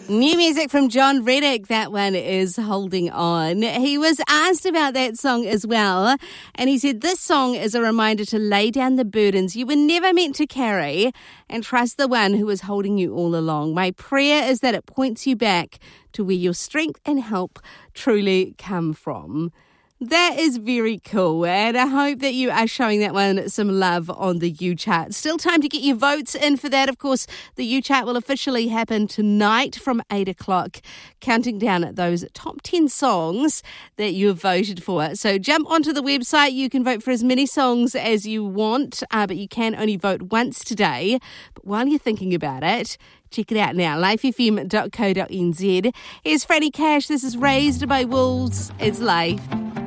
New music from John Reddick. That one is Holding On. He was asked about that song as well, and he said this song is a reminder to lay down the burdens you were never meant to carry and trust the one who is holding you all along. My prayer is that it points you back to where your strength and help truly come from. That is very cool, and I hope that you are showing that one some love on the U Chart. Still time to get your votes in for that. Of course, the U Chart will officially happen tonight from 8 o'clock, counting down at those top 10 songs that you have voted for. So jump onto the website. You can vote for as many songs as you want, but you can only vote once today. But while you're thinking about it, check it out now, lifefm.co.nz. Here's Franny Cash. This is Raised by Wolves. It's Life.